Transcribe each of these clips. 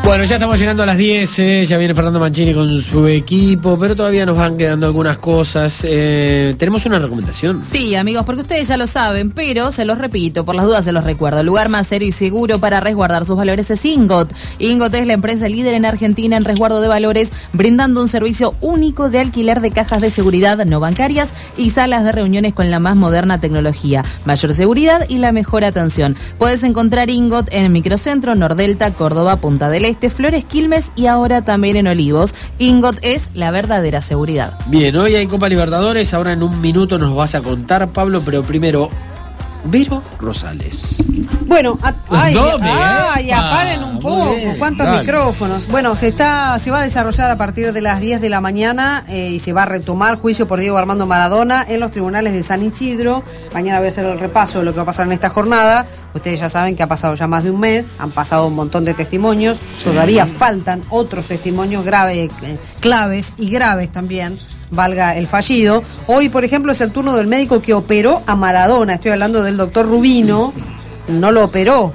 Bueno, ya estamos llegando a las 10, ya viene Fernando Mancini con su equipo, pero todavía nos van quedando algunas cosas. ¿Tenemos una recomendación? Sí, amigos, porque ustedes ya lo saben, pero se los repito, por las dudas se los recuerdo. El lugar más serio y seguro para resguardar sus valores es Ingot. Ingot es la empresa líder en Argentina en resguardo de valores, brindando un servicio único de alquiler de cajas de seguridad no bancarias y salas de reuniones con la más moderna tecnología, mayor seguridad y la mejor atención. Puedes encontrar Ingot en el Microcentro, Nordelta, Córdoba, Punta del Este, Flores, Quilmes y ahora también en Olivos. Ingot es la verdadera seguridad. Bien, hoy hay Copa Libertadores, ahora en un minuto nos vas a contar, Pablo, pero primero, Vero Rosales. Bueno, aparen un poco, ¿cuántos micrófonos? Bueno, se va a desarrollar a partir de las 10 de la mañana y se va a retomar juicio por Diego Armando Maradona en los tribunales de San Isidro. Mañana voy a hacer el repaso de lo que va a pasar en esta jornada. Ustedes ya saben que ha pasado ya más de un mes, han pasado un montón de testimonios, todavía faltan otros testimonios claves y graves también, valga el fallido. Hoy, por ejemplo, es el turno del médico que operó a Maradona, estoy hablando del doctor Rubino, no lo operó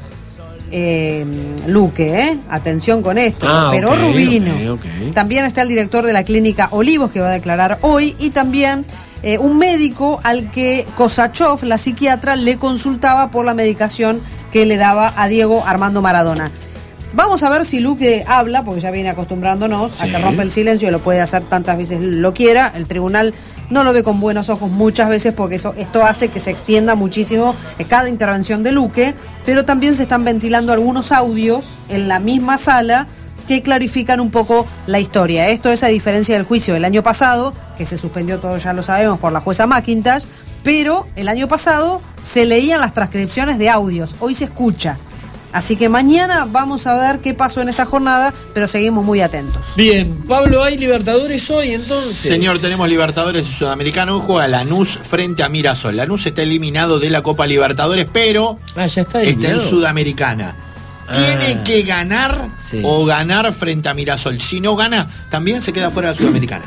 Luque, atención con esto, operó Rubino. Okay. También está el director de la clínica Olivos que va a declarar hoy y también un médico al que Kosachov, la psiquiatra, le consultaba por la medicación que le daba a Diego Armando Maradona. Vamos a ver si Luque habla, porque ya viene acostumbrándonos a que rompe el silencio, lo puede hacer tantas veces lo quiera. El tribunal no lo ve con buenos ojos muchas veces porque esto hace que se extienda muchísimo cada intervención de Luque, pero también se están ventilando algunos audios en la misma sala que clarifican un poco la historia. Esto es a diferencia del juicio del año pasado, que se suspendió, todos ya lo sabemos, por la jueza McIntosh, pero el año pasado se leían las transcripciones de audios, hoy se escucha. Así que mañana vamos a ver qué pasó en esta jornada, pero seguimos muy atentos. Bien, Pablo, ¿hay Libertadores hoy entonces? Señor, tenemos Libertadores Sudamericano. Hoy juega Lanús frente a Mirasol. Lanús está eliminado de la Copa Libertadores, pero ya está en Sudamericana. Tiene que ganar o ganar frente a Mirasol. Si no gana, también se queda fuera de la Sudamericana.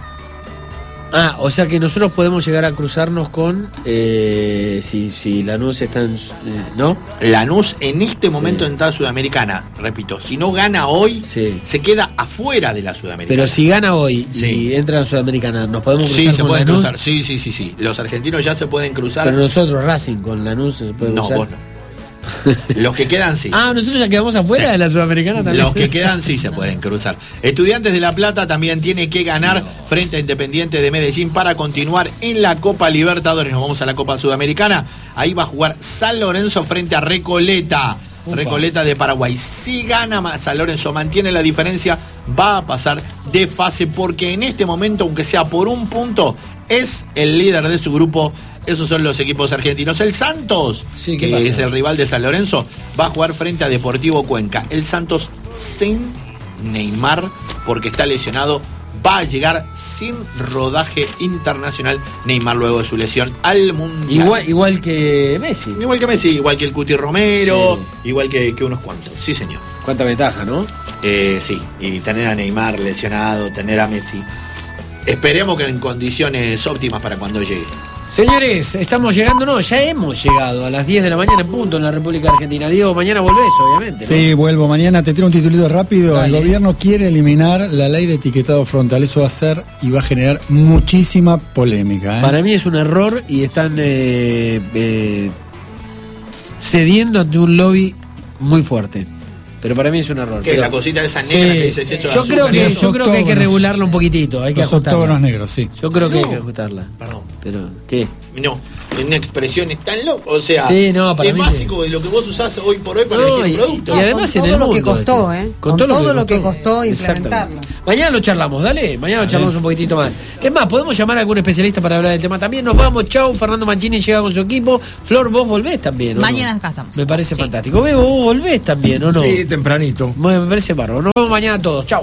O sea que nosotros podemos llegar a cruzarnos con si Lanús está en... ¿no? Lanús en este momento está en Sudamericana, repito. Si no gana hoy, se queda afuera de la Sudamericana. Pero si gana hoy y entra en Sudamericana, ¿nos podemos cruzar se con pueden Lanús? Cruzar. Sí. Los argentinos ya se pueden cruzar. Pero nosotros, Racing, con Lanús se puede cruzar. No, vos no. Los que quedan sí. Nosotros ya quedamos afuera de la Sudamericana también. Los que quedan sí se pueden cruzar. Estudiantes de La Plata también tiene que ganar frente a Independiente de Medellín para continuar en la Copa Libertadores. Nos vamos a la Copa Sudamericana. Ahí va a jugar San Lorenzo frente a Recoleta. Recoleta de Paraguay. Si gana San Lorenzo, mantiene la diferencia, va a pasar de fase porque en este momento, aunque sea por un punto, es el líder de su grupo. Esos son los equipos argentinos. El Santos, que es el rival de San Lorenzo, va a jugar frente a Deportivo Cuenca. El Santos sin Neymar, porque está lesionado, va a llegar sin rodaje internacional Neymar luego de su lesión al Mundial. Igual que Messi. Igual que el Cuti Romero, igual que unos cuantos. Sí, señor. Cuánta ventaja, ¿no? Sí, y tener a Neymar lesionado, tener a Messi. Esperemos que en condiciones óptimas para cuando llegue. Señores, estamos llegando, ya hemos llegado a las 10 de la mañana en punto en la República Argentina. Diego, mañana volvés, obviamente, ¿no? Sí, vuelvo mañana. Te tiro un titulito rápido. Dale. El gobierno quiere eliminar la ley de etiquetado frontal. Eso va a hacer y va a generar muchísima polémica. Para mí es un error y están cediendo ante un lobby muy fuerte. Pero para mí es un error. ¿Qué? La cosita esa negra que dice exceso de azúcar. Yo creo que hay que regularla un poquitito. Hay que ajustarla. Los octógonos negros, sí. Yo creo que hay que ajustarla. Perdón. Pero, ¿qué? No, una expresión es tan loca. O sea, para es básico de lo que vos usás hoy por hoy para elegir un producto. Y además con en el todo mundo, lo que costó, con todo lo que costó implementarlo. Mañana lo charlamos, dale. Mañana lo charlamos un poquitito más. Es más, podemos llamar a algún especialista para hablar del tema. También nos vamos, chau. Fernando Mancini llega con su equipo. Flor, vos volvés también, ¿o mañana no? Acá estamos. Me parece fantástico. Bebo, vos volvés también, ¿o no? Sí, tempranito. Me parece bárbaro. Nos vemos mañana todos. Chau.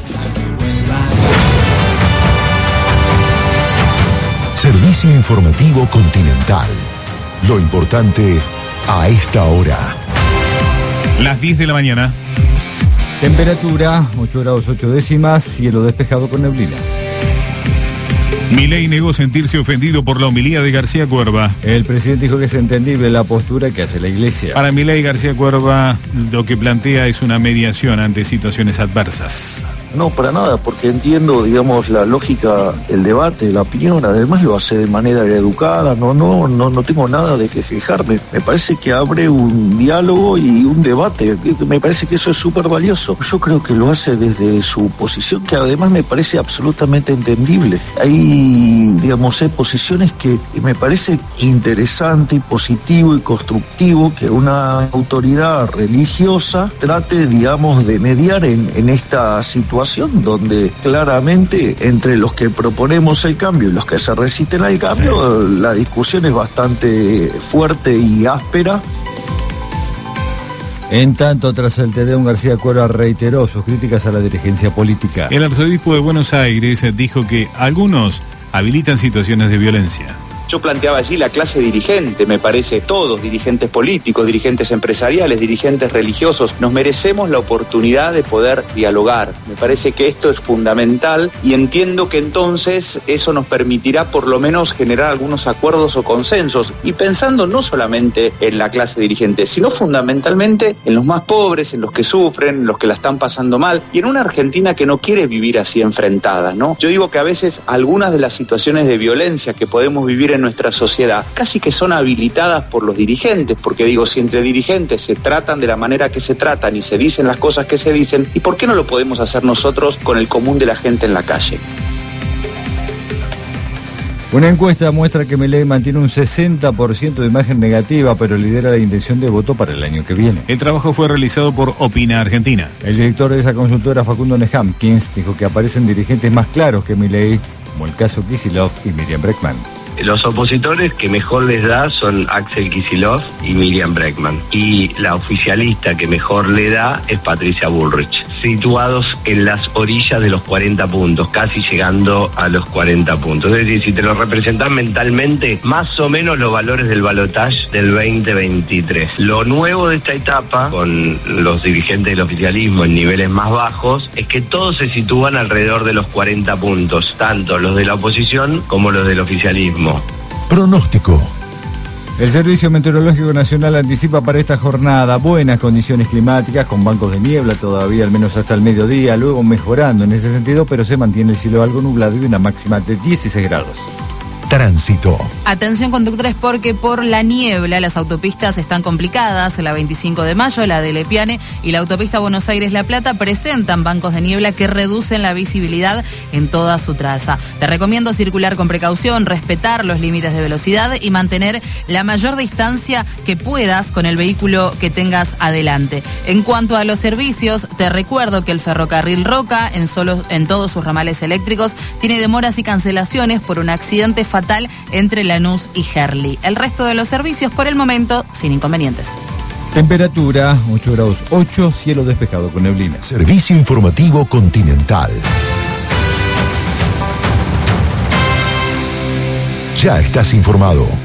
Servicio informativo Continental. Lo importante a esta hora. Las 10 de la mañana. Temperatura 8 grados 8 décimas, cielo despejado con neblina. Milei negó sentirse ofendido por la homilía de García Cuerva. El presidente dijo que es entendible la postura que hace la Iglesia. Para Milei, García Cuerva lo que plantea es una mediación ante situaciones adversas. No, para nada, porque entiendo, digamos, la lógica, el debate, la opinión, además lo hace de manera educada, no tengo nada de que quejarme. Me parece que abre un diálogo y un debate, me parece que eso es súper valioso. Yo creo que lo hace desde su posición, que además me parece absolutamente entendible. Hay, digamos, posiciones que me parece interesante y positivo y constructivo que una autoridad religiosa trate, digamos, de mediar en esta situación donde claramente entre los que proponemos el cambio y los que se resisten al cambio, la discusión es bastante fuerte y áspera. En tanto, tras el Tedeum, García Cuerva reiteró sus críticas a la dirigencia política. El arzobispo de Buenos Aires dijo que algunos habilitan situaciones de violencia. Yo planteaba allí la clase dirigente, me parece, todos, dirigentes políticos, dirigentes empresariales, dirigentes religiosos, nos merecemos la oportunidad de poder dialogar. Me parece que esto es fundamental y entiendo que entonces eso nos permitirá por lo menos generar algunos acuerdos o consensos. Y pensando no solamente en la clase dirigente, sino fundamentalmente en los más pobres, en los que sufren, en los que la están pasando mal y en una Argentina que no quiere vivir así enfrentada, ¿no? Yo digo que a veces algunas de las situaciones de violencia que podemos vivir en nuestra sociedad casi que son habilitadas por los dirigentes, porque digo, si entre dirigentes se tratan de la manera que se tratan y se dicen las cosas que se dicen, ¿y por qué no lo podemos hacer nosotros con el común de la gente en la calle? Una encuesta muestra que Milei mantiene un 60% de imagen negativa, pero lidera la intención de voto para el año que viene. El trabajo fue realizado por Opina Argentina. El director de esa consultora, Facundo Nehamkins, dijo que aparecen dirigentes más claros que Milei, como el caso Kicillof y Miriam Bregman. Los opositores que mejor les da son Axel Kicillof y Miriam Bregman. Y la oficialista que mejor le da es Patricia Bullrich. Situados en las orillas de los 40 puntos, casi llegando a los 40 puntos. Es decir, si te lo representas mentalmente, más o menos los valores del balotaje del 2023. Lo nuevo de esta etapa, con los dirigentes del oficialismo en niveles más bajos, es que todos se sitúan alrededor de los 40 puntos, tanto los de la oposición como los del oficialismo. Pronóstico. El Servicio Meteorológico Nacional anticipa para esta jornada buenas condiciones climáticas con bancos de niebla todavía al menos hasta el mediodía, luego mejorando en ese sentido, pero se mantiene el cielo algo nublado y una máxima de 16 grados. Tránsito. Atención conductores porque por la niebla las autopistas están complicadas. La 25 de mayo, la de Lepiane y la autopista Buenos Aires-La Plata presentan bancos de niebla que reducen la visibilidad en toda su traza. Te recomiendo circular con precaución, respetar los límites de velocidad y mantener la mayor distancia que puedas con el vehículo que tengas adelante. En cuanto a los servicios, te recuerdo que el ferrocarril Roca, en todos sus ramales eléctricos, tiene demoras y cancelaciones por un accidente fatal entre Lanús y Herli. El resto de los servicios por el momento sin inconvenientes. Temperatura 8 grados 8, cielo despejado con neblina. Servicio informativo Continental. Ya estás informado.